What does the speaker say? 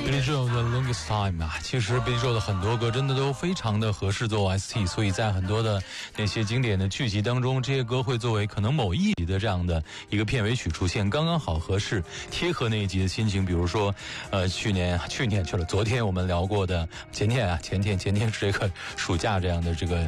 Billy Joel 的 Longest Time 啊，其实 Billy Joel 的很多歌真的都非常的合适做 OST， 所以在很多的那些经典的剧集当中，这些歌会作为可能某一集的这样的一个片尾曲出现，刚刚好合适，贴合那一集的心情。比如说，去年去了，昨天我们聊过的前天是这个暑假这样的这个